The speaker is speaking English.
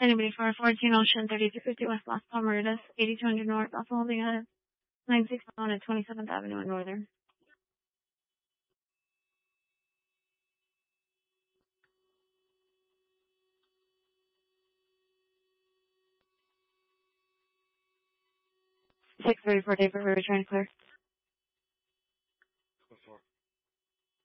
Anybody for 14 Ocean, 3250 West Las Palmeritas, 8200 North, also holding a 961 at 27th Avenue in Northern. Six 34 day for return clear.